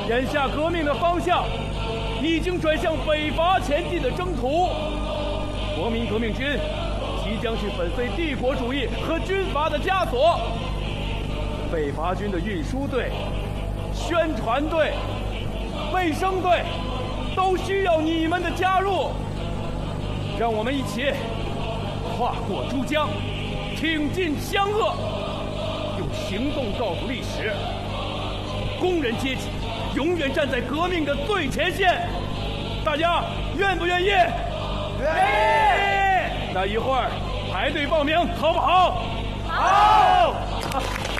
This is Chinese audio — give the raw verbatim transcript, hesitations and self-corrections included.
眼下革命的方向已经转向北伐前进的征途，国民革命军即将去粉碎帝国主义和军阀的枷锁。北伐军的运输队、宣传队、卫生队都需要你们的加入。让我们一起跨过珠江，挺进湘鄂，用行动告诉历史：工人阶级永远站在革命的最前线。大家愿不愿意？ 愿意。 那一会儿排队报名，好不好？ 好。